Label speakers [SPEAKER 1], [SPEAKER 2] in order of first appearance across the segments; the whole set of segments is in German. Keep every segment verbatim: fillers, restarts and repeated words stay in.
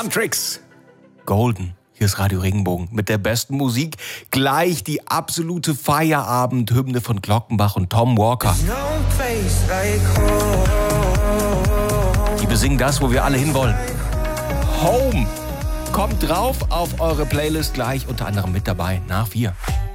[SPEAKER 1] Huntrix. Golden. Hier ist Radio Regenbogen mit der besten Musik. Gleich die absolute Feierabendhymne von Glockenbach und Tom Walker. Die besingen das, wo wir alle hinwollen. Home. Kommt drauf auf eure Playlist gleich, unter anderem mit dabei nach vier.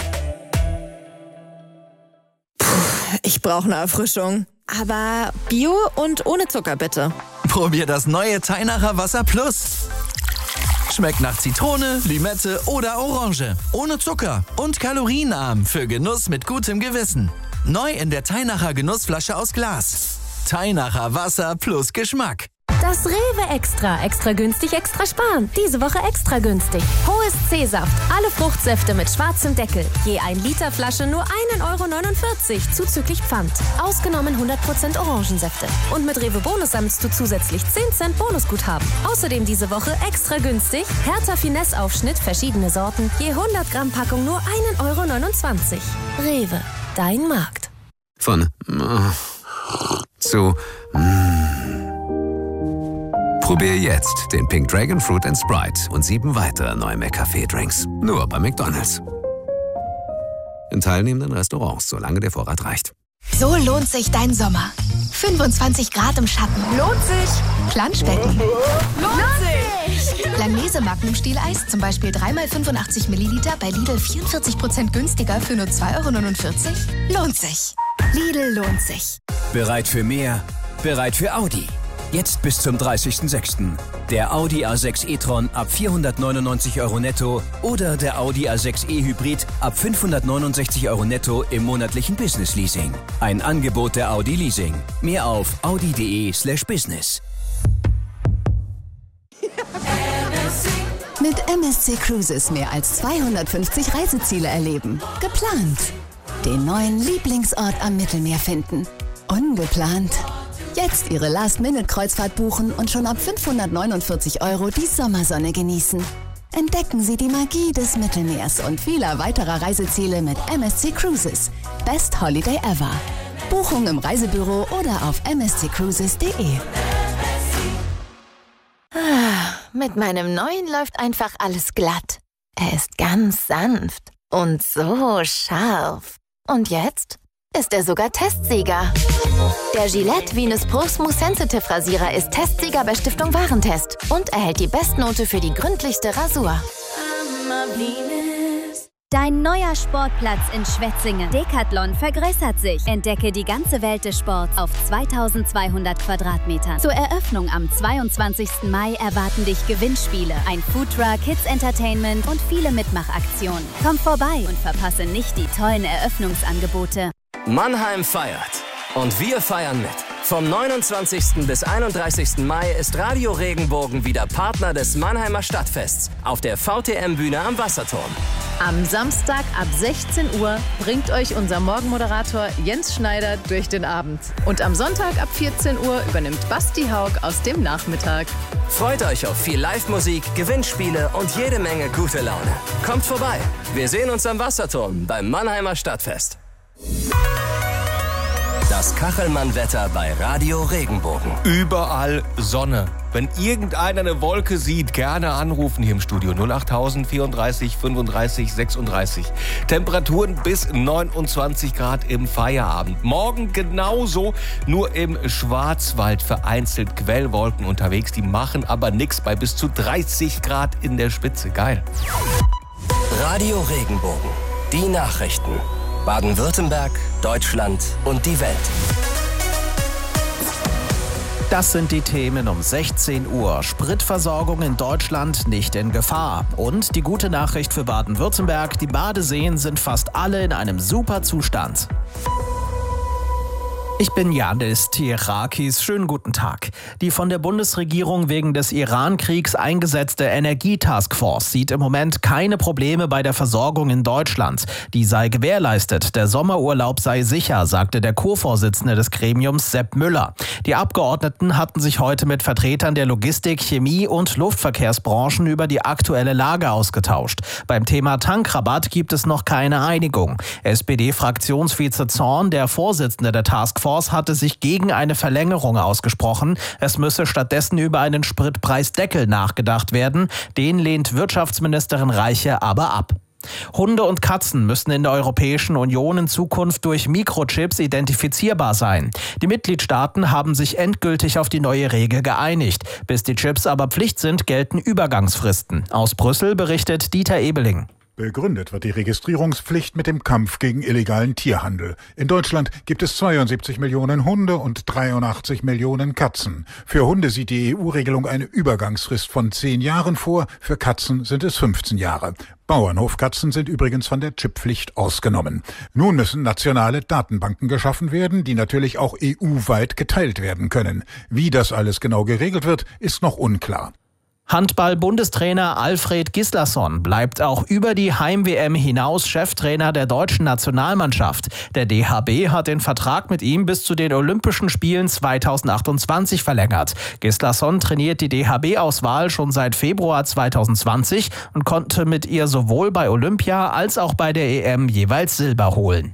[SPEAKER 2] Puh, ich brauche eine Erfrischung. Aber Bio und ohne Zucker bitte.
[SPEAKER 3] Probier das neue Teinacher Wasser Plus. Schmeckt nach Zitrone, Limette oder Orange. Ohne Zucker und kalorienarm für Genuss mit gutem Gewissen. Neu in der Teinacher Genussflasche aus Glas. Teinacher Wasser plus Geschmack.
[SPEAKER 4] Das Rewe Extra. Extra günstig, extra sparen. Diese Woche extra günstig. Hohes C-Saft. Alle Fruchtsäfte mit schwarzem Deckel. Je ein Liter Flasche nur ein Euro neunundvierzig. Zuzüglich Pfand. Ausgenommen hundert Prozent Orangensäfte. Und mit Rewe Bonus sammelst du zusätzlich zehn Cent Bonusguthaben. Außerdem diese Woche extra günstig. Hertha Finesse Aufschnitt, verschiedene Sorten. Je hundert Gramm Packung nur ein Euro neunundzwanzig. Rewe. Dein Markt.
[SPEAKER 5] Von äh, zu mm. Probier jetzt den Pink Dragon Fruit and Sprite und sieben weitere neue McCafé-Drinks. Nur bei McDonald's. In teilnehmenden Restaurants, solange der Vorrat reicht.
[SPEAKER 6] So lohnt sich dein Sommer. fünfundzwanzig Grad im Schatten. Lohnt sich. Planschbecken. Lohnt sich. Langnese Magnum Stieleis, zum Beispiel drei mal fünfundachtzig Milliliter, bei Lidl vierundvierzig Prozent günstiger für nur zwei Euro neunundvierzig. Lohnt sich. Lidl lohnt sich.
[SPEAKER 7] Bereit für mehr? Bereit für Audi. Jetzt bis zum dreißigsten sechsten Der Audi A sechs e-tron ab vierhundertneunundneunzig Euro netto oder der Audi A sechs e-Hybrid ab fünfhundertneunundsechzig Euro netto im monatlichen Business-Leasing. Ein Angebot der Audi Leasing. Mehr auf audi.de slash business.
[SPEAKER 8] Mit M S C Cruises mehr als zweihundertfünfzig Reiseziele erleben. Geplant. Den neuen Lieblingsort am Mittelmeer finden. Ungeplant. Jetzt Ihre Last-Minute-Kreuzfahrt buchen und schon ab fünfhundertneunundvierzig Euro die Sommersonne genießen. Entdecken Sie die Magie des Mittelmeers und vieler weiterer Reiseziele mit M S C Cruises. Best Holiday ever. Buchung im Reisebüro oder auf m s c cruises punkt d e.
[SPEAKER 9] Mit meinem neuen läuft einfach alles glatt. Er ist ganz sanft und so scharf. Und jetzt ist er sogar Testsieger. Der Gillette Venus Pro Smooth Sensitive Rasierer ist Testsieger bei Stiftung Warentest und erhält die Bestnote für die gründlichste Rasur.
[SPEAKER 10] Dein neuer Sportplatz in Schwetzingen. Decathlon vergrößert sich. Entdecke die ganze Welt des Sports auf zweitausendzweihundert Quadratmetern. Zur Eröffnung am zweiundzwanzigsten Mai erwarten dich Gewinnspiele, ein Foodtruck, Kids Entertainment und viele Mitmachaktionen. Komm vorbei und verpasse nicht die tollen Eröffnungsangebote.
[SPEAKER 11] Mannheim feiert. Und wir feiern mit. Vom neunundzwanzigsten bis einunddreißigsten Mai ist Radio Regenbogen wieder Partner des Mannheimer Stadtfests auf der V T M-Bühne am Wasserturm.
[SPEAKER 12] Am Samstag ab sechzehn Uhr bringt euch unser Morgenmoderator Jens Schneider durch den Abend. Und am Sonntag ab vierzehn Uhr übernimmt Basti Haug aus dem Nachmittag.
[SPEAKER 11] Freut euch auf viel Live-Musik, Gewinnspiele und jede Menge gute Laune. Kommt vorbei. Wir sehen uns am Wasserturm beim Mannheimer Stadtfest. Das Kachelmann-Wetter bei Radio Regenbogen.
[SPEAKER 1] Überall Sonne. Wenn irgendeiner eine Wolke sieht, gerne anrufen hier im Studio. null achttausend vierunddreißig fünfunddreißig sechsunddreißig. Temperaturen bis neunundzwanzig Grad im Feierabend. Morgen genauso, nur im Schwarzwald vereinzelt Quellwolken unterwegs. Die machen aber nichts bei bis zu dreißig Grad in der Spitze. Geil.
[SPEAKER 11] Radio Regenbogen. Die Nachrichten. Baden-Württemberg, Deutschland und die Welt.
[SPEAKER 13] Das sind die Themen um sechzehn Uhr. Spritversorgung in Deutschland nicht in Gefahr. Und die gute Nachricht für Baden-Württemberg, die Badeseen sind fast alle in einem super Zustand. Ich bin Janis Tierakis. Schönen guten Tag. Die von der Bundesregierung wegen des Iran-Kriegs eingesetzte Energietaskforce sieht im Moment keine Probleme bei der Versorgung in Deutschland. Die sei gewährleistet. Der Sommerurlaub sei sicher, sagte der Co-Vorsitzende des Gremiums Sepp Müller. Die Abgeordneten hatten sich heute mit Vertretern der Logistik, Chemie und Luftverkehrsbranchen über die aktuelle Lage ausgetauscht. Beim Thema Tankrabatt gibt es noch keine Einigung. S P D-Fraktionsvize Zorn, der Vorsitzende der Taskforce, Force hatte sich gegen eine Verlängerung ausgesprochen. Es müsse stattdessen über einen Spritpreisdeckel nachgedacht werden. Den lehnt Wirtschaftsministerin Reiche aber ab. Hunde und Katzen müssen in der Europäischen Union in Zukunft durch Mikrochips identifizierbar sein. Die Mitgliedstaaten haben sich endgültig auf die neue Regel geeinigt. Bis die Chips aber Pflicht sind, gelten Übergangsfristen. Aus Brüssel berichtet Dieter Ebeling.
[SPEAKER 14] Begründet wird die Registrierungspflicht mit dem Kampf gegen illegalen Tierhandel. In Deutschland gibt es zweiundsiebzig Millionen Hunde und dreiundachtzig Millionen Katzen. Für Hunde sieht die E U-Regelung eine Übergangsfrist von zehn Jahren vor, für Katzen sind es fünfzehn Jahre. Bauernhofkatzen sind übrigens von der Chipppflicht ausgenommen. Nun müssen nationale Datenbanken geschaffen werden, die natürlich auch E U-weit geteilt werden können. Wie das alles genau geregelt wird, ist noch unklar.
[SPEAKER 13] Handball-Bundestrainer Alfred Gislason bleibt auch über die Heim-W M hinaus Cheftrainer der deutschen Nationalmannschaft. Der D H B hat den Vertrag mit ihm bis zu den Olympischen Spielen zweitausendachtundzwanzig verlängert. Gislason trainiert die D H B-Auswahl schon seit Februar zweitausendzwanzig und konnte mit ihr sowohl bei Olympia als auch bei der E M jeweils Silber holen.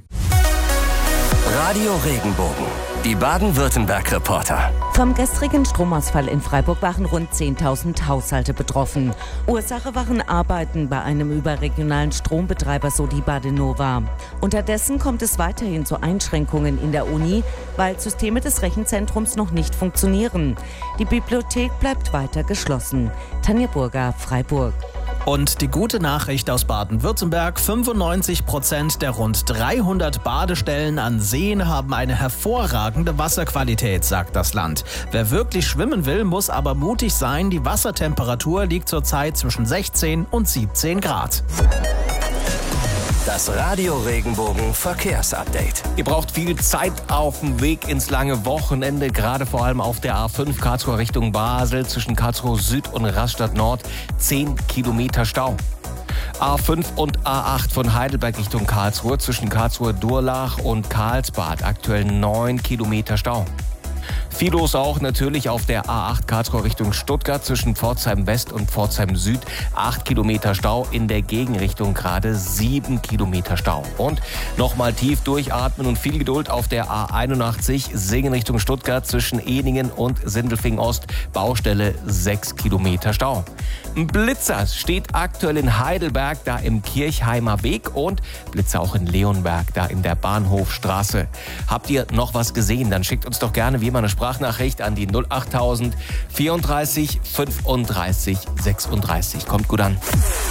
[SPEAKER 11] Radio Regenbogen, die Baden-Württemberg-Reporter.
[SPEAKER 15] Vom gestrigen Stromausfall in Freiburg waren rund zehntausend Haushalte betroffen. Ursache waren Arbeiten bei einem überregionalen Strombetreiber, so die Badenova. Unterdessen kommt es weiterhin zu Einschränkungen in der Uni, weil Systeme des Rechenzentrums noch nicht funktionieren. Die Bibliothek bleibt weiter geschlossen. Tanja Burger, Freiburg.
[SPEAKER 13] Und die gute Nachricht aus Baden-Württemberg: fünfundneunzig Prozent der rund dreihundert Badestellen an Seen haben eine hervorragende Wasserqualität, sagt das Land. Wer wirklich schwimmen will, muss aber mutig sein. Die Wassertemperatur liegt zurzeit zwischen sechzehn und siebzehn Grad.
[SPEAKER 11] Das Radio Regenbogen Verkehrsupdate.
[SPEAKER 1] Ihr braucht viel Zeit auf dem Weg ins lange Wochenende, gerade vor allem auf der A fünf Karlsruhe Richtung Basel zwischen Karlsruhe Süd und Rastatt Nord. zehn Kilometer Stau. A fünf und A acht von Heidelberg Richtung Karlsruhe zwischen Karlsruhe Durlach und Karlsbad. Aktuell neun Kilometer Stau. Viel los auch natürlich auf der A acht Karlsruhe Richtung Stuttgart zwischen Pforzheim West und Pforzheim Süd. acht Kilometer Stau, in der Gegenrichtung gerade sieben Kilometer Stau. Und nochmal tief durchatmen und viel Geduld auf der A einundachtzig Singen Richtung Stuttgart zwischen Ehningen und Sindelfingen Ost. Baustelle sechs Kilometer Stau. Ein Blitzer steht aktuell in Heidelberg, da im Kirchheimer Weg, und Blitzer auch in Leonberg, da in der Bahnhofstraße. Habt ihr noch was gesehen? Dann schickt uns doch gerne wie immer eine Sprachnachricht an die null achttausend vierunddreißig fünfunddreißig sechsunddreißig. Kommt gut an.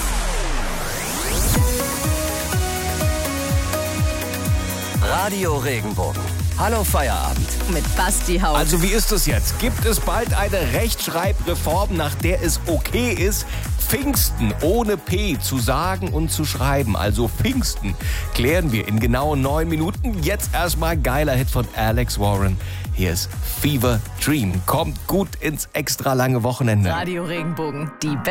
[SPEAKER 11] Radio Regenbogen. Hallo Feierabend.
[SPEAKER 12] Mit Basti Haug.
[SPEAKER 1] Also wie ist es jetzt? Gibt es bald eine Rechtschreibreform, nach der es okay ist, Pfingsten ohne P zu sagen und zu schreiben? Also Pfingsten klären wir in genau neun Minuten. Jetzt erstmal geiler Hit von Alex Warren. Hier ist Fever Dream. Kommt gut ins extra lange Wochenende.
[SPEAKER 12] Radio Regenbogen, die